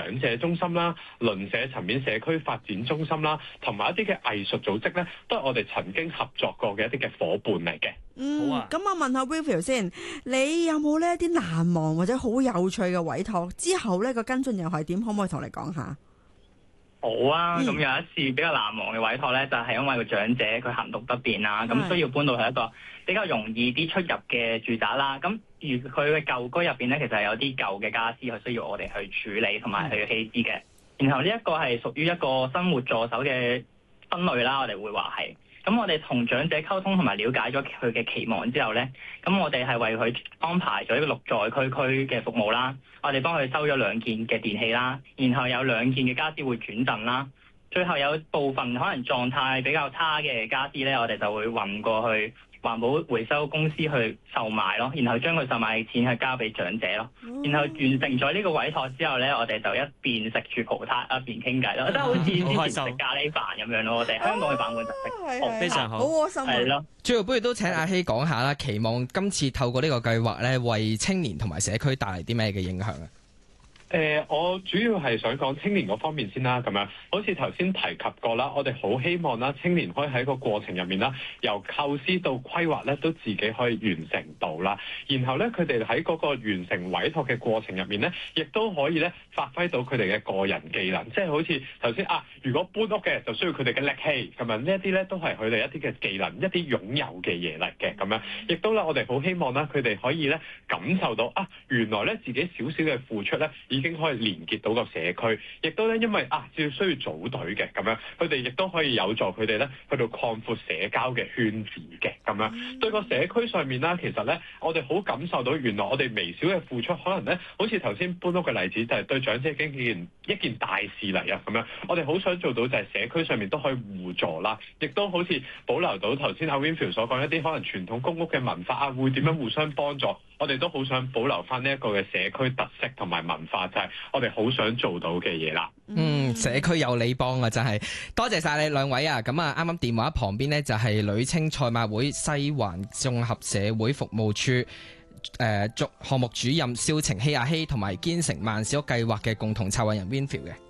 長者中心啦、鄰舍層面社區發展中心啦，同埋一啲嘅藝術組織咧，都係我哋曾經合作過嘅一啲嘅伙伴嚟嘅。 好啊。咁我問下 Wilfred 先，你有冇呢一啲難忘或者好有趣嘅委託？之後呢個跟進又係點？可唔可以同你講下？ 好啊，咁有一次比較難忘嘅委託咧，就係因為個長者佢行動不便啦，咁需要搬到去一個比較容易啲出入嘅住宅啦。咁而佢嘅舊居入邊咧，其實係有啲舊嘅家私，佢需要我哋去處理同埋去棄置嘅。然後呢一個係屬於一個生活助手嘅分類啦，我哋會話係。咁我哋同長者溝通同埋了解咗佢嘅期望之後咧，咁我哋係為佢安排咗一個綠在區嘅服務啦。我哋幫佢收咗2件嘅電器啦，然後有2件嘅家私會轉贈啦。最後有部分可能狀態比較差嘅家私咧，我哋就會運過去環保回收公司去售賣咯，然後將佢售賣嘅錢去交俾長者咯。然後完成咗呢個委託之後咧，我哋就一邊食住葡撻一邊傾偈咯，即係好似之前食咖喱飯咁樣咯。我哋香港嘅版本就食， 非常好，好窩心係咯。 最後不如都請阿希講下啦，期望今次透過呢個計劃咧，為青年同埋社區帶嚟啲咩嘅影響啊？ 我主要係想講青年嗰方面先啦，咁樣好似頭先提及過啦，我哋好希望啦，青年可以喺個過程入面啦，由構思到規劃咧，都自己可以完成到啦。然後咧，佢哋喺嗰個完成委託嘅過程入面咧，亦都可以咧發揮到佢哋嘅個人技能，即係好似頭先如果搬屋嘅就需要佢哋嘅力氣，咁樣呢一啲咧都係佢哋一啲嘅技能，一啲擁有嘅嘢嚟嘅，咁樣亦都啦，我哋好希望啦，佢哋可以咧感受到原來咧自己少少嘅付出咧，已經可以連結到個社區，亦都咧因為只要需要組隊嘅咁樣，佢哋亦都可以有助佢哋咧去到擴闊社交嘅圈子嘅咁樣。對個社區上面啦，其實咧我哋好感受到原來我哋微小嘅付出，可能咧好似頭先搬屋嘅例子，就係對長者經驗一件大事嚟啊咁樣。我哋好想做到就係社區上面都可以互助啦，亦都好似保留到頭先阿 Winfield 所講一啲可能傳統公屋嘅文化會點樣互相幫助。我哋都好想保留翻呢一個嘅社區特色同埋文化，就係我哋好想做到嘅嘢啦。 社區有你幫啊，真係多謝晒你兩位啊！咁啱啱電話旁邊呢，就係女青賽馬會西環綜合社會服務處項目主任蕭程曦阿希同埋堅城萬事屋計劃嘅共同策劃人 Winfield 嘅。